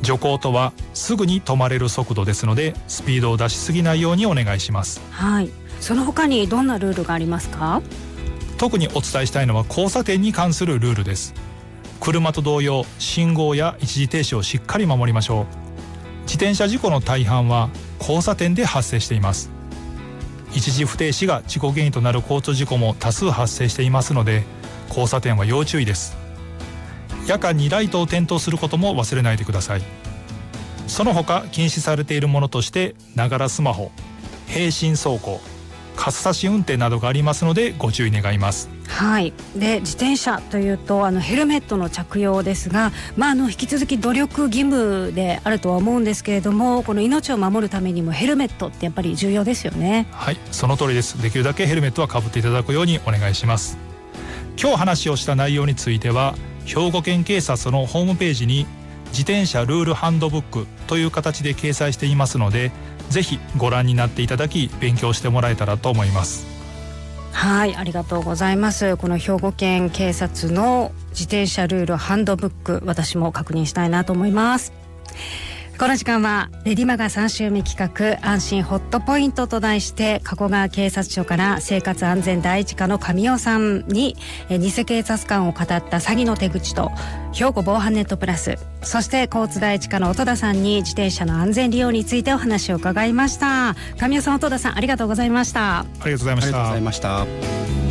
徐行とはすぐに止まれる速度ですので、スピードを出しすぎないようにお願いします。 はい、その他にどんなルールがありますか？ 特にお伝えしたいのは交差点に関するルールです。車と同様、信号や一時停止をしっかり守りましょう。自転車事故の大半は交差点で発生しています。一時不停止が事故原因となる交通事故も多数発生していますので、交差点は要注意です。夜間にライトを点灯することも忘れないでください。その他禁止されているものとして、ながらスマホ、平心走行、かっさし運転などがありますのでご注意願います。 はい、で自転車というとヘルメットの着用ですが、引き続き努力義務であるとは思うんですけれども、この命を守るためにもヘルメットってやっぱり重要ですよね。 はい、その通りです。できるだけヘルメットはかぶっていただくようにお願いします。今日話をした内容については、兵庫県警察のホームページに自転車ルールハンドブックという形で掲載していますので、ぜひご覧になっていただき勉強してもらえたらと思います。 はい、ありがとうございます。この兵庫県警察の自転車ルールハンドブック、私も確認したいなと思います。この時間はレディマガ3週目企画、安心ホットポイントと題して、加古川警察署から生活安全第一課の神尾さんに偽警察官を語った詐欺の手口と、兵庫防犯ネットプラス、そして交通第一課の音田さんに自転車の安全利用についてお話を伺いました。神尾さん、音田さん、ありがとうございました。 ありがとうございました。 ありがとうございました。